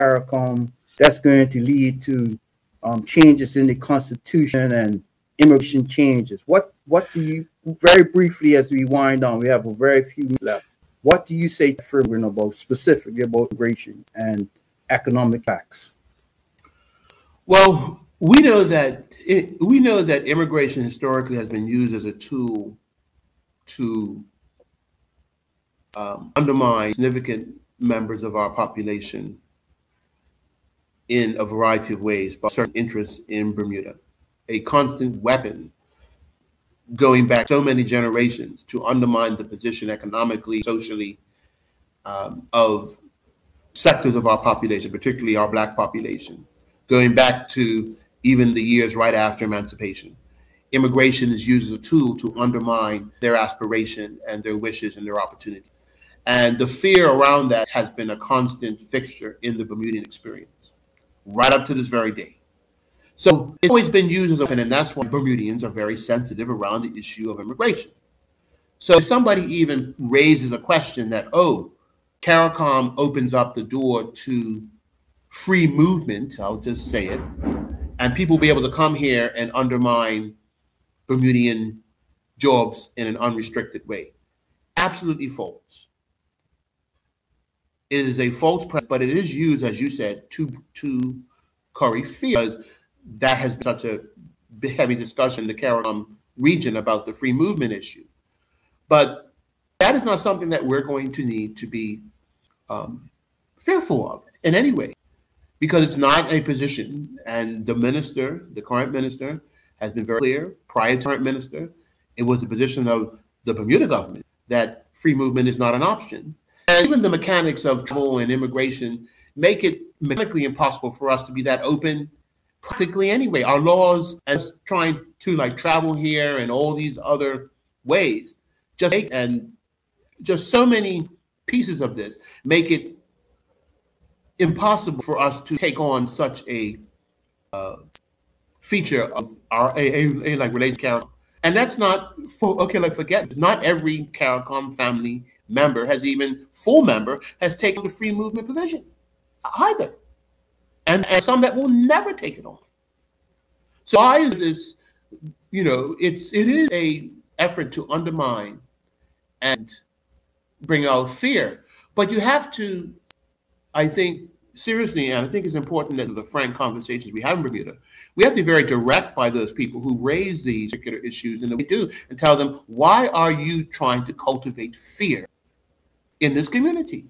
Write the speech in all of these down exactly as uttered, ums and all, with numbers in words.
CARICOM that's going to lead to um, changes in the Constitution and immigration changes. What what do you, very briefly as we wind down, we have a very few minutes left. What do you say to Furman about specifically about immigration and economic facts? Well, we know that it, we know that immigration historically has been used as a tool to um, undermine significant members of our population in a variety of ways by certain interests in Bermuda, a constant weapon going back so many generations to undermine the position economically, socially, um, of sectors of our population, particularly our Black population, going back to even the years right after emancipation. Immigration is used as a tool to undermine their aspiration and their wishes and their opportunity. And the fear around that has been a constant fixture in the Bermudian experience, right up to this very day. So it's always been used as a weapon, and that's why Bermudians are very sensitive around the issue of immigration. So if somebody even raises a question that, oh, CARICOM opens up the door to free movement, I'll just say it, and people will be able to come here and undermine Bermudian jobs in an unrestricted way. Absolutely false. It is a false premise, but it is used, as you said, to to curry fear, because that has been such a heavy discussion in the CARICOM region about the free movement issue. But that is not something that we're going to need to be um, fearful of in any way, because it's not a position, and the minister, the current minister, has been very clear prior to current minister. It was the position of the Bermuda government that free movement is not an option. And even the mechanics of travel and immigration make it mechanically impossible for us to be that open practically anyway. Our laws, as trying to like travel here and all these other ways, just make, and just so many pieces of this make it impossible for us to take on such a uh, feature of our a, a, a like related CARICOM. And that's not for, okay, like forget, not every CARICOM family member has even full member has taken the free movement provision either. And, and some that will never take it on. So why is this, you know, it's it is a effort to undermine and bring out fear. But you have to, I think, seriously, and I think it's important that the frank conversations we have in Bermuda, we have to be very direct by those people who raise these particular issues, and we do, and tell them, why are you trying to cultivate fear in this community?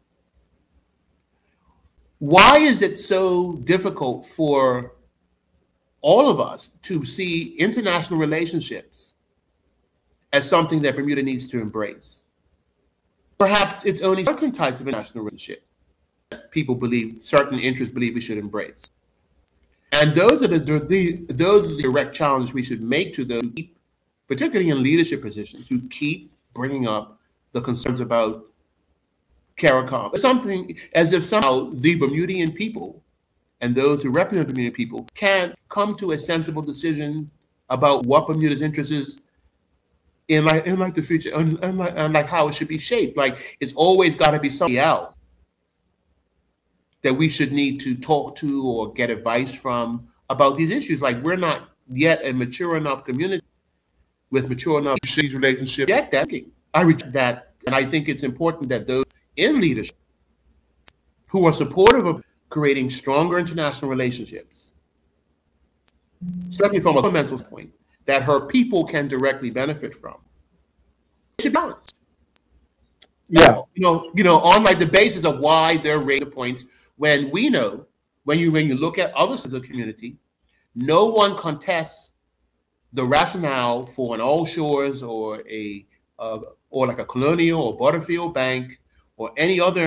Why is it so difficult for all of us to see international relationships as something that Bermuda needs to embrace? Perhaps it's only certain types of international relationships that people believe, certain interests believe we should embrace. And those are the, the those are the direct challenges we should make to those who keep, particularly in leadership positions, who keep bringing up the concerns about CARICOM. Something as if somehow the Bermudian people and those who represent the Bermudian people can come to a sensible decision about what Bermuda's interest is in like in like the future and, and, like, and like how it should be shaped. Like it's always got to be somebody else that we should need to talk to or get advice from about these issues. Like we're not yet a mature enough community with mature enough relationships. Yet that I reject that, and I think it's important that those in leadership who are supportive of creating stronger international relationships, certainly from a fundamental point, that her people can directly benefit from, should balance. Yeah, you know, you know, on like the basis of why they're raising points, when we know, when you when you look at other sides of the community, no one contests the rationale for an All Shores or a uh, or like a Colonial or Butterfield Bank or any other